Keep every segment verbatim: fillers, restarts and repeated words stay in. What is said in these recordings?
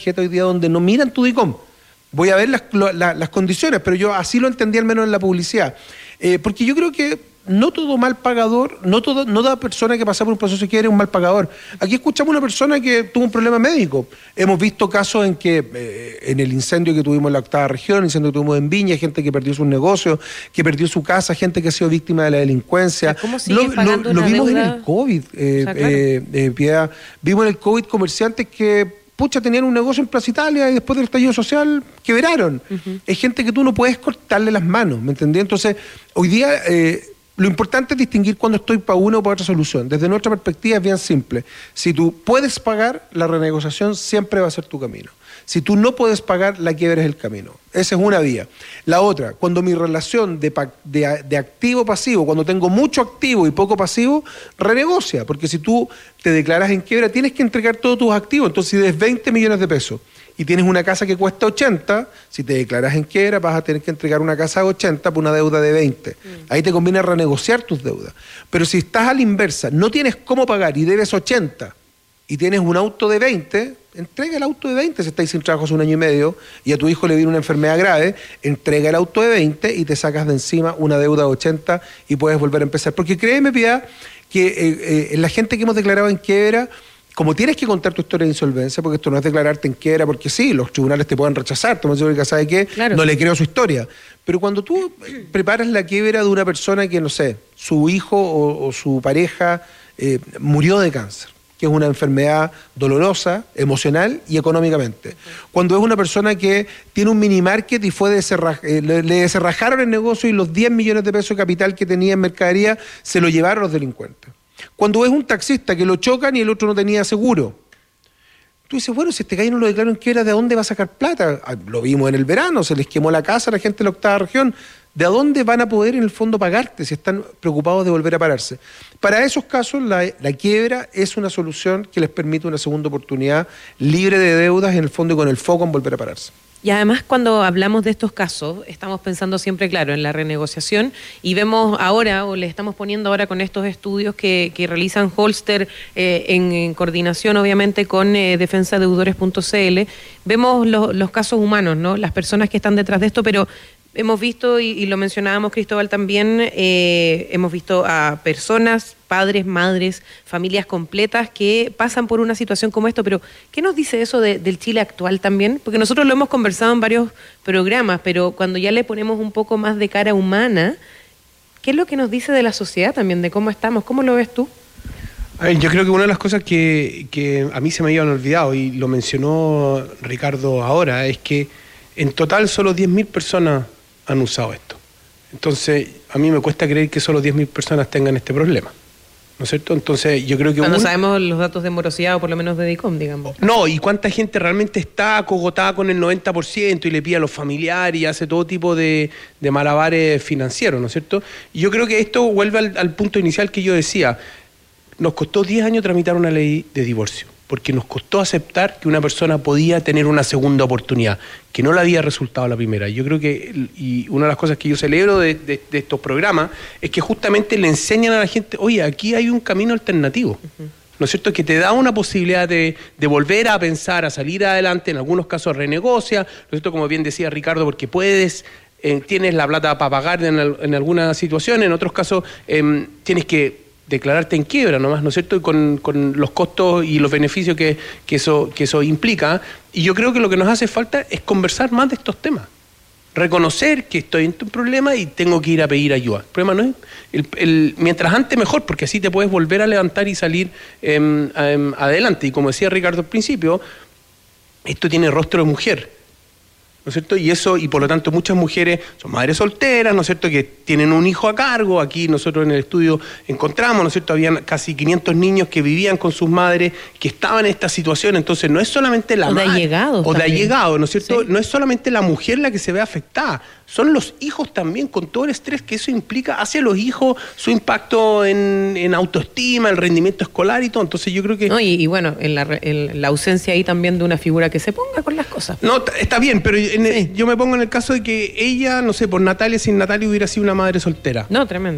tarjeta hoy día donde no miran tu D I C O M. Voy a ver las, las, las condiciones, pero yo así lo entendí al menos en la publicidad. Eh, porque yo creo que no todo mal pagador, no todo, no toda persona que pasa por un proceso de quiebra es un mal pagador. Aquí escuchamos una persona que tuvo un problema médico. Hemos visto casos en que eh, en el incendio que tuvimos en la octava región, el incendio que tuvimos en Viña, gente que perdió sus negocios, que perdió su casa, gente que ha sido víctima de la delincuencia. ¿Cómo sigue lo, pagando lo, lo vimos deuda? en el COVID, eh, O sea, claro. eh, eh, Piedad. Vimos en el COVID comerciantes que pucha, tenían un negocio en Plaza Italia y después del estallido social quebraron. Uh-huh. Es gente que tú no puedes cortarle las manos, ¿me entendí? Entonces, hoy día eh, lo importante es distinguir cuando estoy para una o para otra solución. Desde nuestra perspectiva es bien simple. Si tú puedes pagar, la renegociación siempre va a ser tu camino. Si tú no puedes pagar, la quiebra es el camino. Esa es una vía. La otra, cuando mi relación de, de, de activo-pasivo, cuando tengo mucho activo y poco pasivo, renegocia. Porque si tú te declaras en quiebra, tienes que entregar todos tus activos. Entonces, si des veinte millones de pesos y tienes una casa que cuesta ochenta, si te declaras en quiebra, vas a tener que entregar una casa de ochenta por una deuda de veinte. Mm. Ahí te conviene renegociar tus deudas. Pero si estás a la inversa, no tienes cómo pagar y debes ochenta, y tienes un auto de veinte, entrega el auto de veinte si estáis sin trabajo hace un año y medio y a tu hijo le viene una enfermedad grave, entrega el auto de veinte y te sacas de encima una deuda de ochenta y puedes volver a empezar. Porque créeme, Piedad, que eh, eh, la gente que hemos declarado en quiebra, como tienes que contar tu historia de insolvencia, porque esto no es declararte en quiebra, porque sí, los tribunales te pueden rechazar, tú me dices que sabe qué, claro. No le creo su historia. Pero cuando tú preparas la quiebra de una persona que, no sé, su hijo o, o su pareja eh, murió de cáncer, que es una enfermedad dolorosa, emocional y económicamente. Cuando es una persona que tiene un mini market y fue deserra, eh, le, le deserrajaron el negocio y los diez millones de pesos de capital que tenía en mercadería se lo llevaron los delincuentes. Cuando es un taxista que lo chocan y el otro no tenía seguro. Tú dices, bueno, si este gallo no lo declaró en quiebra, ¿de dónde va a sacar plata? Lo vimos en el verano, se les quemó la casa a la gente de la octava región. ¿De dónde van a poder en el fondo pagarte si están preocupados de volver a pararse? Para esos casos, la, la quiebra es una solución que les permite una segunda oportunidad libre de deudas en el fondo y con el foco en volver a pararse. Y además, cuando hablamos de estos casos, estamos pensando siempre, claro, en la renegociación y vemos ahora, o le estamos poniendo ahora con estos estudios que, que realizan Holster eh, en, en coordinación, obviamente, con eh, defensa deudores punto c l, vemos lo, los casos humanos, ¿no? Las personas que están detrás de esto, pero hemos visto, y, y lo mencionábamos Cristóbal también, eh, hemos visto a personas, padres, madres, familias completas que pasan por una situación como esto, pero ¿qué nos dice eso de, del Chile actual también? Porque nosotros lo hemos conversado en varios programas, pero cuando ya le ponemos un poco más de cara humana, ¿qué es lo que nos dice de la sociedad también, de cómo estamos? ¿Cómo lo ves tú? A ver, yo creo que una de las cosas que, que a mí se me habían olvidado, y lo mencionó Ricardo ahora, es que en total solo diez mil personas han usado esto. Entonces, a mí me cuesta creer que solo diez mil personas tengan este problema, ¿no es cierto? Entonces, yo creo que... No, un... no sabemos los datos de morosidad, o por lo menos de D I C O M, digamos. No, y cuánta gente realmente está acogotada con el noventa por ciento y le pide a los familiares y hace todo tipo de, de malabares financieros, ¿no es cierto? Y yo creo que esto vuelve al, al punto inicial que yo decía. Nos costó diez años tramitar una ley de divorcio, porque nos costó aceptar que una persona podía tener una segunda oportunidad, que no le había resultado la primera. Yo creo que, y una de las cosas que yo celebro de, de, de estos programas, es que justamente le enseñan a la gente, oye, aquí hay un camino alternativo, uh-huh. ¿no es cierto?, que te da una posibilidad de, de volver a pensar, a salir adelante, en algunos casos renegocia, ¿no es cierto?, como bien decía Ricardo, porque puedes... Eh, tienes la plata para pagar en, en alguna situación, en otros casos eh, tienes que declararte en quiebra nomás, ¿no es cierto?, y con, con los costos y los beneficios que, que, eso, que eso implica. Y yo creo que lo que nos hace falta es conversar más de estos temas. Reconocer que estoy en un problema y tengo que ir a pedir ayuda. El problema no es... El, el, mientras antes mejor, porque así te puedes volver a levantar y salir eh, eh, adelante. Y como decía Ricardo al principio, esto tiene rostro de mujer, ¿no es cierto? Y eso, y por lo tanto muchas mujeres son madres solteras, ¿no es cierto?, que tienen un hijo a cargo. Aquí nosotros en el estudio encontramos, ¿no es cierto?, habían casi quinientos niños que vivían con sus madres, que estaban en esta situación. Entonces no es solamente la madre, o de allegados, o de allegados, ¿no es cierto? Sí. No es solamente la mujer la que se ve afectada, son los hijos también, con todo el estrés que eso implica hacia los hijos, su impacto en, en autoestima, el rendimiento escolar y todo. Entonces yo creo que... No, y, y bueno, en la, en la ausencia ahí también de una figura que se ponga con las cosas. No, está bien, pero en el, yo me pongo en el caso de que ella, no sé, por Natalia, sin Natalia hubiera sido una madre soltera. No, tremendo.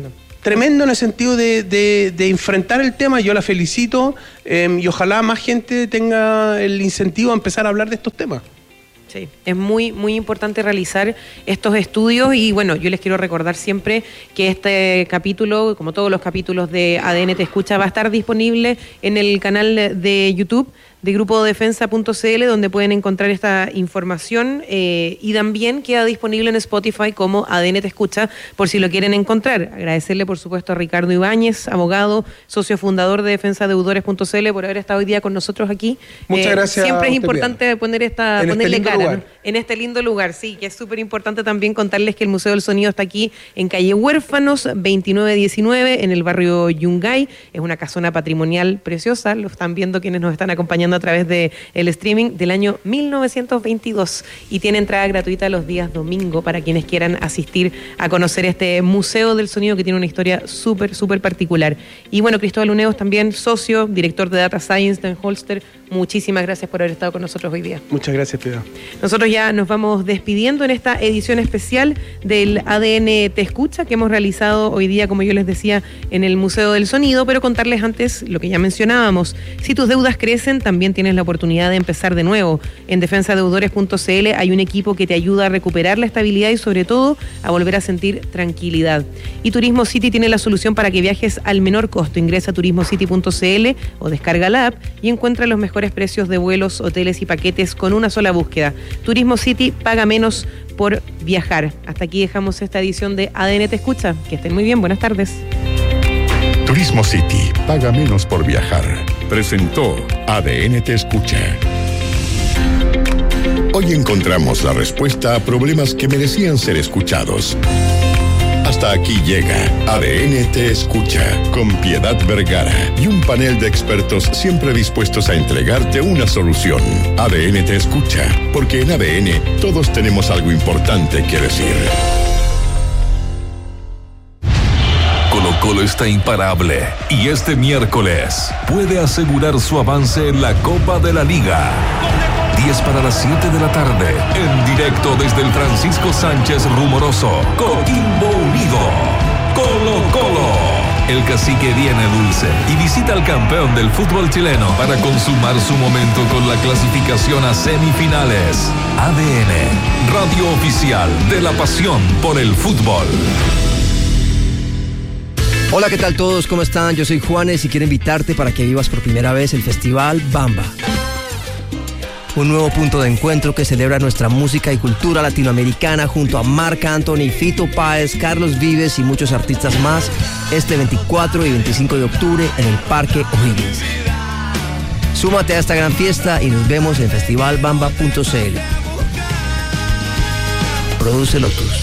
tremendo en el sentido de, de, de enfrentar el tema. Yo la felicito eh, y ojalá más gente tenga el incentivo a empezar a hablar de estos temas. Sí, es muy, muy importante realizar estos estudios y bueno, yo les quiero recordar siempre que este capítulo, como todos los capítulos de A D N Te Escucha, va a estar disponible en el canal de YouTube de grupo defensa punto c l, donde pueden encontrar esta información eh, y también queda disponible en Spotify como A D N Te Escucha, por si lo quieren encontrar. Agradecerle, por supuesto, a Ricardo Ibáñez, abogado, socio fundador de defensa deudores punto c l, por haber estado hoy día con nosotros aquí. Muchas eh, gracias. Siempre es importante poner esta, en ponerle este cara, lugar. ¿no? En este lindo lugar, sí, que es súper importante también contarles que el Museo del Sonido está aquí en calle Huérfanos, veintinueve diecinueve, en el barrio Yungay. Es una casona patrimonial preciosa, lo están viendo quienes nos están acompañando a través del streaming, del año mil novecientos veintidós, y tiene entrada gratuita los días domingo para quienes quieran asistir a conocer este Museo del Sonido que tiene una historia súper, súper particular. Y bueno, Cristóbal Uneos también, socio, director de Data Science de Holster, muchísimas gracias por haber estado con nosotros hoy día. Muchas gracias, Piedad. Nosotros ya nos vamos despidiendo en esta edición especial del A D N Te Escucha que hemos realizado hoy día, como yo les decía, en el Museo del Sonido, pero contarles antes lo que ya mencionábamos. Si tus deudas crecen, también tienes la oportunidad de empezar de nuevo. En defensa deudores punto c l hay un equipo que te ayuda a recuperar la estabilidad y sobre todo a volver a sentir tranquilidad. Y Turismo City tiene la solución para que viajes al menor costo. Ingresa a turismo city punto c l o descarga la app y encuentra los mejores precios de vuelos, hoteles y paquetes con una sola búsqueda. Turismo City, paga menos por viajar. Hasta aquí dejamos esta edición de A D N Te Escucha. Que estén muy bien, buenas tardes. Turismo City, paga menos por viajar. Presentó A D N Te Escucha. Hoy encontramos la respuesta a problemas que merecían ser escuchados. Hasta aquí llega A D N Te Escucha, con Piedad Vergara y un panel de expertos siempre dispuestos a entregarte una solución. A D N Te Escucha, porque en A D N todos tenemos algo importante que decir. Colo Colo está imparable y este miércoles puede asegurar su avance en la Copa de la Liga. diez para las siete de la tarde, en directo desde el Francisco Sánchez Rumoroso, Coquimbo Unido. Colo Colo. El cacique viene dulce y visita al campeón del fútbol chileno para consumar su momento con la clasificación a semifinales. A D N, radio oficial de la pasión por el fútbol. Hola, ¿qué tal todos? ¿Cómo están? Yo soy Juanes y quiero invitarte para que vivas por primera vez el Festival Bamba. Un nuevo punto de encuentro que celebra nuestra música y cultura latinoamericana junto a Marc Anthony, Fito Páez, Carlos Vives y muchos artistas más este veinticuatro y veinticinco de octubre en el Parque O'Higgins. Súmate a esta gran fiesta y nos vemos en festival bamba punto c l. Produce Lotus.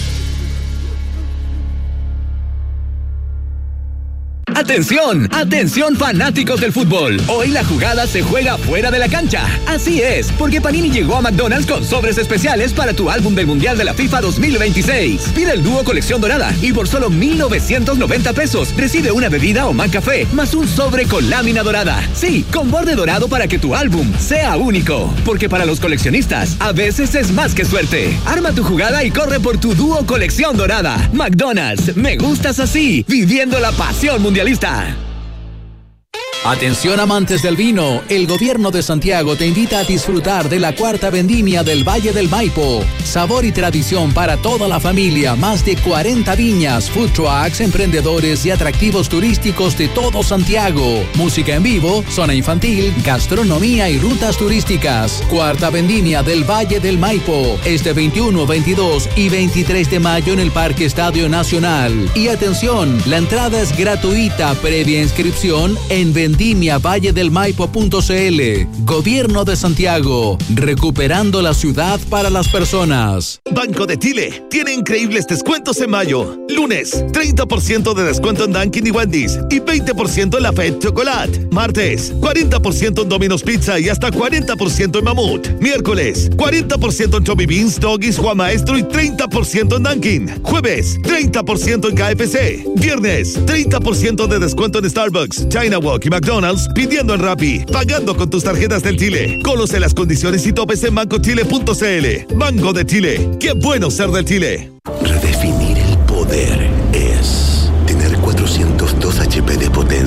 ¡Atención! ¡Atención, fanáticos del fútbol! Hoy la jugada se juega fuera de la cancha. Así es, porque Panini llegó a McDonald's con sobres especiales para tu álbum del Mundial de la FIFA dos mil veintiséis. Pide el dúo colección dorada y por solo mil novecientos noventa pesos recibe una bebida o McCafé más un sobre con lámina dorada. Sí, con borde dorado para que tu álbum sea único. Porque para los coleccionistas, a veces es más que suerte. Arma tu jugada y corre por tu dúo colección dorada. McDonald's, me gustas así, viviendo la pasión mundialista. Atención amantes del vino, el gobierno de Santiago te invita a disfrutar de la cuarta vendimia del Valle del Maipo. Sabor y tradición para toda la familia, más de cuarenta viñas, food trucks, emprendedores y atractivos turísticos de todo Santiago. Música en vivo, zona infantil, gastronomía y rutas turísticas. Cuarta vendimia del Valle del Maipo, este veintiuno, veintidós y veintitrés de mayo en el Parque Estadio Nacional. Y atención, la entrada es gratuita previa inscripción en vendimia valle del maipo punto c l. Gobierno de Santiago, recuperando la ciudad para las personas. Banco de Chile tiene increíbles descuentos en mayo. Lunes, treinta por ciento de descuento en Dunkin' y Wendy's y veinte por ciento en la Fed Chocolate. Martes, cuarenta por ciento en Domino's Pizza y hasta cuarenta por ciento en Mamut. Miércoles, cuarenta por ciento en Chubby Beans, Doggies, Juan Maestro y treinta por ciento en Dunkin'. Jueves, treinta por ciento en K F C. Viernes, treinta por ciento de descuento en Starbucks, China Walk y McDonald's, pidiendo en Rappi, pagando con tus tarjetas del Chile. Conoce las condiciones y topes en banco chile punto c l. Banco de Chile, qué bueno ser del Chile. Redefinir el poder es tener cuatrocientos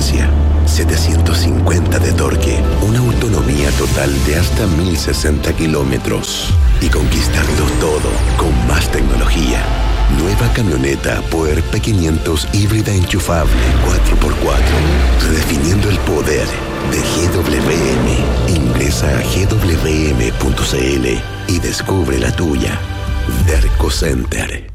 potencia, setecientos cincuenta de torque, una autonomía total de hasta mil sesenta kilómetros y conquistarlo todo con más tecnología. Nueva camioneta Puer P quinientos híbrida enchufable cuatro por cuatro, redefiniendo el poder de G W M. Ingresa a g w m punto c l y descubre la tuya. Derco Center.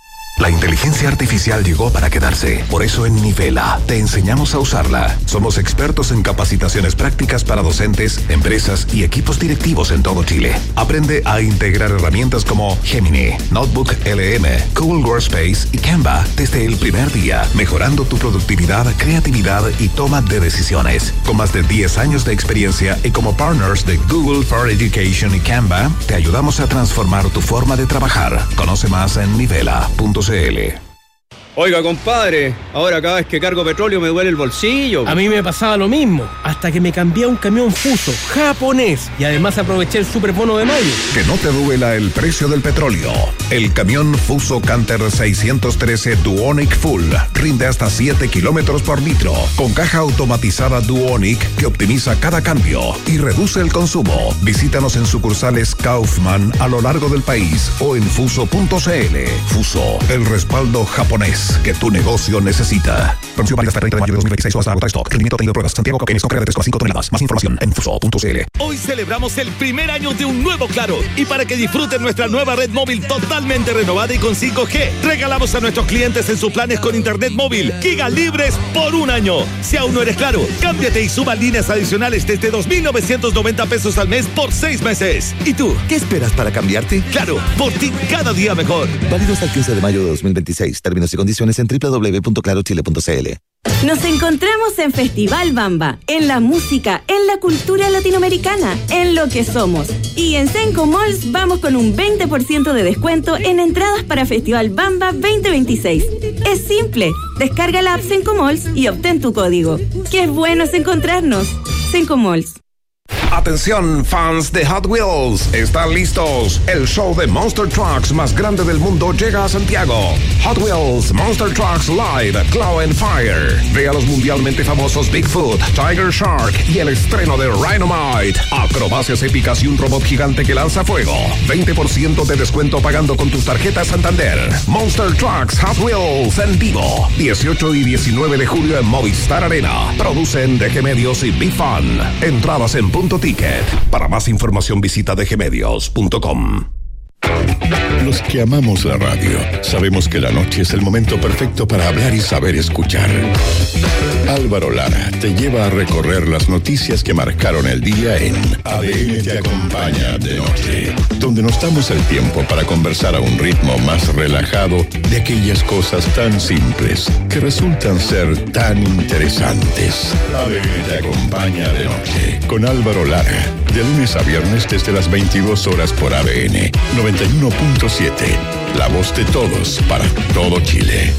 La inteligencia artificial llegó para quedarse. Por eso en Nivela te enseñamos a usarla. Somos expertos en capacitaciones prácticas para docentes, empresas y equipos directivos en todo Chile. Aprende a integrar herramientas como Gemini, Notebook L M, Google Workspace y Canva desde el primer día, mejorando tu productividad, creatividad y toma de decisiones. Con más de diez años de experiencia y como partners de Google for Education y Canva, te ayudamos a transformar tu forma de trabajar. Conoce más en nivela punto c l. Oiga, compadre, ahora cada vez que cargo petróleo me duele el bolsillo. A mí me pasaba lo mismo, hasta que me cambié a un camión Fuso japonés y además aproveché el superbono de mayo. Que no te duela el precio del petróleo. El camión Fuso Canter seiscientos trece Duonic Full rinde hasta siete kilómetros por litro, con caja automatizada Duonic que optimiza cada cambio y reduce el consumo. Visítanos en sucursales Kaufman a lo largo del país o en fuso punto c l. Fuso, el respaldo japonés que tu negocio necesita. Promoción válida hasta el treinta de mayo de dos mil veintiséis o hasta agotar stock. Rendimiento tenido pruebas. Santiago Coquenes con carga de tres coma cinco toneladas. Más información en fuso punto c l. Hoy celebramos el primer año de un nuevo Claro. Y para que disfruten nuestra nueva red móvil totalmente renovada y con cinco G, regalamos a nuestros clientes en sus planes con internet móvil gigas libres por un año. Si aún no eres Claro, cámbiate y suma líneas adicionales desde dos mil novecientos noventa pesos al mes por seis meses. ¿Y tú, qué esperas para cambiarte? Claro, por ti cada día mejor. Válido hasta el quince de mayo de dos mil veintiséis. Términos y condiciones en doble u doble u doble u punto claro chile punto c l. Nos encontramos en Festival Bamba, en la música, en la cultura latinoamericana, en lo que somos. Y en Senco Malls vamos con un veinte por ciento de descuento en entradas para Festival Bamba veinte veintiséis. Es simple, descarga la app Senco Malls y obtén tu código. ¡Qué bueno es encontrarnos! Senco Malls. Atención, fans de Hot Wheels, ¿están listos? El show de Monster Trucks más grande del mundo llega a Santiago. Hot Wheels Monster Trucks Live Claw and Fire. Ve a los mundialmente famosos Bigfoot, Tiger Shark y el estreno de Rhinomite. Acrobacias épicas y un robot gigante que lanza fuego. veinte por ciento de descuento pagando con tus tarjetas Santander. Monster Trucks Hot Wheels en vivo. dieciocho y diecinueve de julio en Movistar Arena. Producen D G Medios y Be Fun. Entradas en punto ticket. Para más información visita d g medios punto com. Los que amamos la radio sabemos que la noche es el momento perfecto para hablar y saber escuchar. Álvaro Lara te lleva a recorrer las noticias que marcaron el día en A D N Te Acompaña de Noche, donde nos damos el tiempo para conversar a un ritmo más relajado de aquellas cosas tan simples que resultan ser tan interesantes. A D N Te Acompaña de Noche con Álvaro Lara, de lunes a viernes desde las veintidós horas por A D N noventa y uno punto siete, la voz de todos para todo Chile.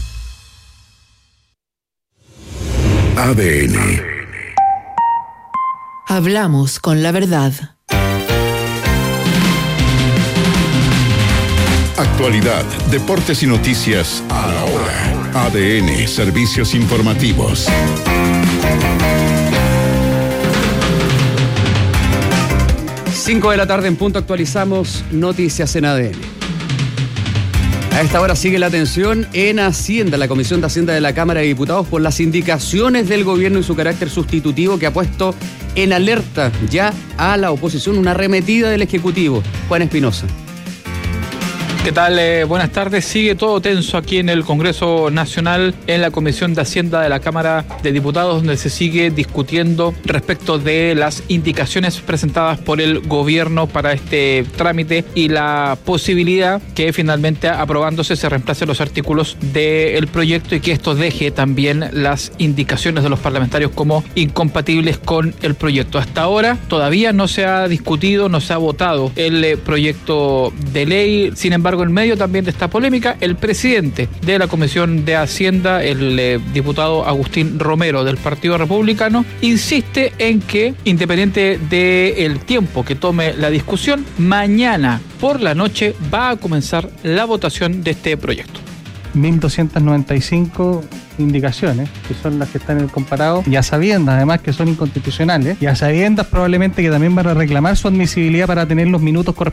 A D N. Hablamos con la verdad. Actualidad, deportes y noticias a la hora. A D N, servicios informativos. cinco de la tarde en punto, actualizamos noticias en A D N. A esta hora sigue la atención en Hacienda, la Comisión de Hacienda de la Cámara de Diputados, por las indicaciones del gobierno y su carácter sustitutivo que ha puesto en alerta ya a la oposición, una arremetida del Ejecutivo. Juan Espinosa. ¿Qué tal? Eh, buenas tardes. Sigue todo tenso aquí en el Congreso Nacional, en la Comisión de Hacienda de la Cámara de Diputados, donde se sigue discutiendo respecto de las indicaciones presentadas por el gobierno para este trámite y la posibilidad que finalmente, aprobándose, se reemplacen los artículos del proyecto y que esto deje también las indicaciones de los parlamentarios como incompatibles con el proyecto. Hasta ahora todavía no se ha discutido, no se ha votado el eh, proyecto de ley. Sin embargo, en medio también de esta polémica, el presidente de la Comisión de Hacienda, el eh, diputado Agustín Romero del Partido Republicano, insiste en que, independiente del tiempo que tome la discusión, mañana por la noche va a comenzar la votación de este proyecto. mil doscientas noventa y cinco indicaciones, que son las que están en el comparado, y a sabiendas además que son inconstitucionales, y a sabiendas probablemente que también van a reclamar su admisibilidad para tener los minutos correspondientes